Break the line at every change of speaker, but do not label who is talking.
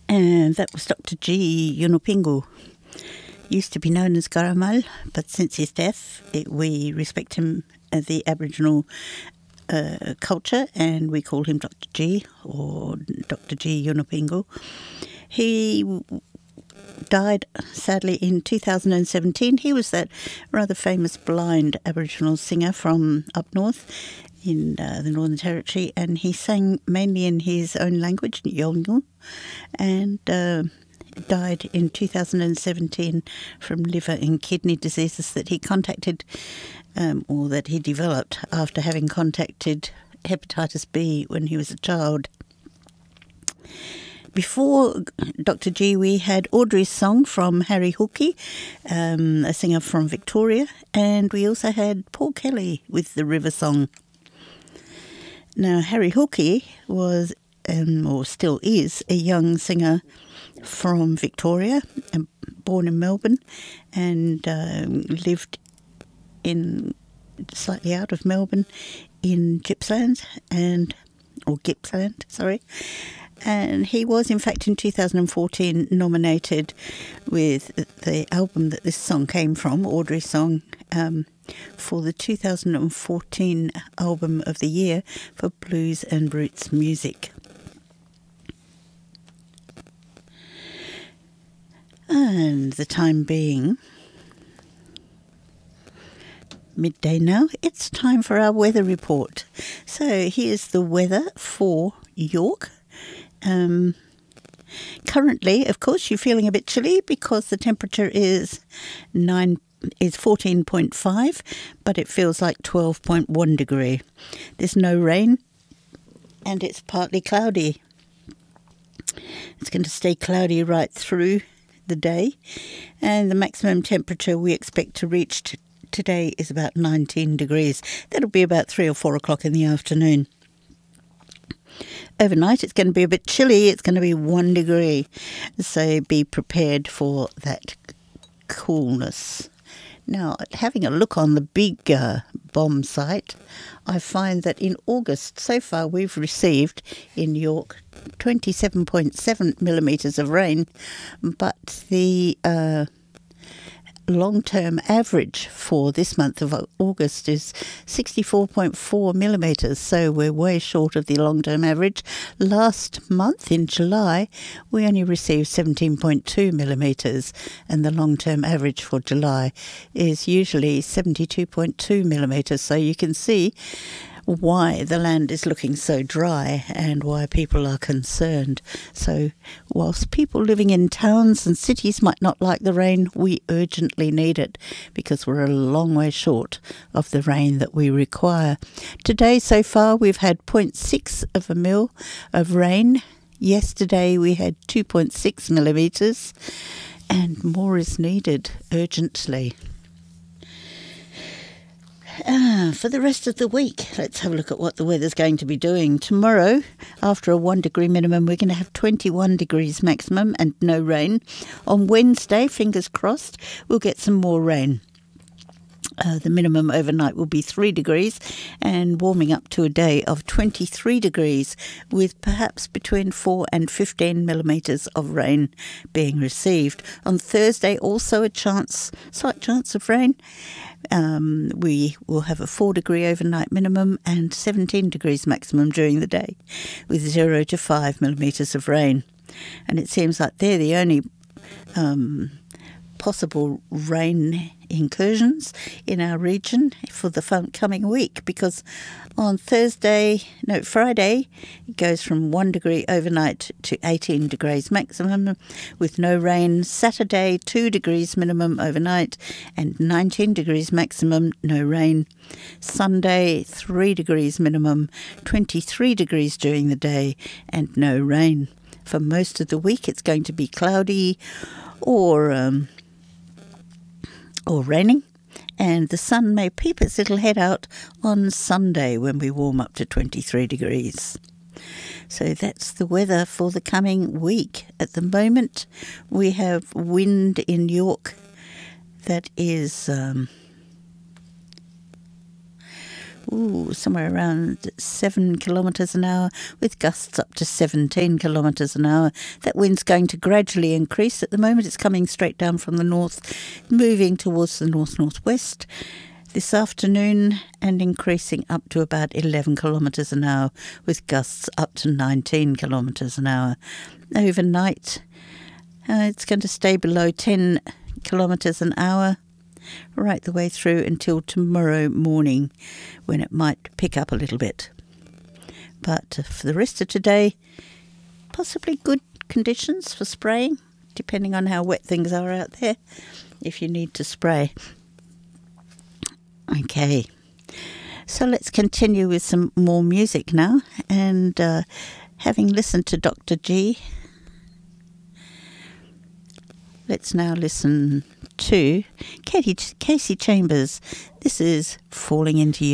And that was Dr. G. Yunupingu. Used to be known as Garamal, but since his death, we respect him as the Aboriginal culture, and we call him Dr. G, or Dr. G. Yunupingu. He died, sadly, in 2017. He was that rather famous blind Aboriginal singer from up north in the Northern Territory, and he sang mainly in his own language, Yolngu, and died in 2017 from liver and kidney diseases that he contacted or that he developed after having contacted hepatitis B when he was a child. Before Dr. G, we had Audrey's song from Harry Hookie, a singer from Victoria, and we also had Paul Kelly with the River Song. Now, Harry Hookie was, or still is, a young singer from Victoria, born in Melbourne, and lived in slightly out of Melbourne in Gippsland, and he was in fact in 2014 nominated with the album that this song came from, Audrey's song, for the 2014 album of the year for Blues and Roots Music. And the time being midday now, it's time for our weather report. So here's the weather for York. Currently, of course, you're feeling a bit chilly because the temperature is 14.5, but it feels like 12.1 degree. There's no rain, and it's partly cloudy. It's going to stay cloudy right through the day, and the maximum temperature we expect to reach today is about 19 degrees. That'll be about 3 or 4 o'clock in the afternoon. Overnight it's going to be a bit chilly. It's going to be 1 degree, so be prepared for that coolness. Now, having a look on the big bomb site, I find that in August so far we've received in York 27.7 millimetres of rain, but the long-term average for this month of August is 64.4 millimetres, so we're way short of the long-term average. Last month in July we only received 17.2 millimetres, and the long-term average for July is usually 72.2 millimetres, so you can see why the land is looking so dry and why people are concerned. So whilst people living in towns and cities might not like the rain, we urgently need it because we're a long way short of the rain that we require. Today so far we've had 0.6 of a mil of rain. Yesterday we had 2.6 millimetres, and more is needed urgently. For the rest of the week, let's have a look at what the weather's going to be doing. Tomorrow, after a 1 degree minimum, we're going to have 21 degrees maximum and no rain. On Wednesday, fingers crossed, we'll get some more rain. The minimum overnight will be 3 degrees and warming up to a day of 23 degrees with perhaps between 4 and 15 millimetres of rain being received. On Thursday, also a slight chance of rain. We will have a 4 degree overnight minimum and 17 degrees maximum during the day with 0 to 5 millimetres of rain. And it seems like they're the only possible rain incursions in our region for the coming week, because on Friday it goes from 1 degree overnight to 18 degrees maximum with no rain. Saturday 2 degrees minimum overnight and 19 degrees maximum, no rain. Sunday 3 degrees minimum, 23 degrees during the day and no rain. For most of the week it's going to be cloudy or raining, and the sun may peep its little head out on Sunday when we warm up to 23 degrees. So that's the weather for the coming week. At the moment we have wind in York that is somewhere around 7 kilometres an hour, with gusts up to 17 kilometres an hour. That wind's going to gradually increase. At the moment it's coming straight down from the north, moving towards the north-northwest this afternoon and increasing up to about 11 kilometres an hour, with gusts up to 19 kilometres an hour. Overnight it's going to stay below 10 kilometres an hour right the way through until tomorrow morning, when it might pick up a little bit. But for the rest of today, possibly good conditions for spraying, depending on how wet things are out there, if you need to spray. Okay, so let's continue with some more music now, and having listened to Dr. G, let's now listen to Kasey Chambers. This is Falling Into You.